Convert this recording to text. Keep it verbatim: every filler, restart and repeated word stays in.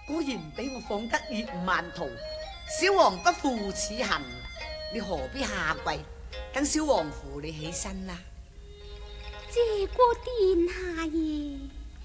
果然俾我放得月曼圖，小王不負此行，你何必下跪？等小王扶你起身啦。 謝過殿下爺。